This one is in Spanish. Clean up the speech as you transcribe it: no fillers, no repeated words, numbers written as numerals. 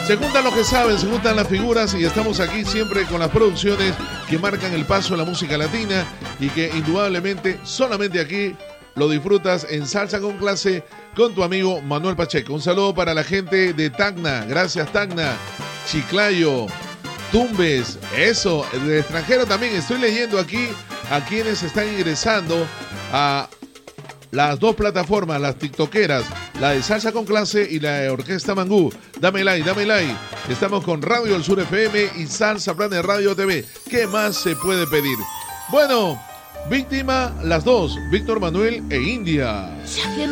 Se juntan los que saben, se juntan las figuras y estamos aquí siempre con las producciones que marcan el paso de la música latina y que indudablemente solamente aquí lo disfrutas en Salsa con Clase con tu amigo Manuel Pacheco. Un saludo para la gente de Tacna, gracias Tacna, Chiclayo, Tumbes, eso, de extranjero también. Estoy leyendo aquí a quienes están ingresando a las dos plataformas, las tiktokeras, la de Salsa con Clase y la de Orquesta Mangú. Dame like, dame like. Estamos con Radio El Sur FM y Salsa Planet Radio TV. ¿Qué más se puede pedir? Bueno, víctima las dos, Víctor Manuel e India.